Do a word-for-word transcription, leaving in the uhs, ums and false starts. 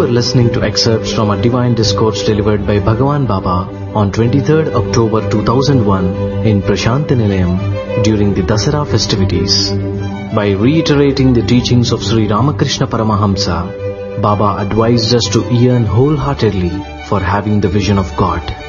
were listening to excerpts from a divine discourse delivered by Bhagavan Baba on twenty-third October two thousand one in Prashantinilayam during the Dasara festivities. By reiterating the teachings of Sri Ramakrishna Paramahamsa, Baba advised us to yearn wholeheartedly for having the vision of God.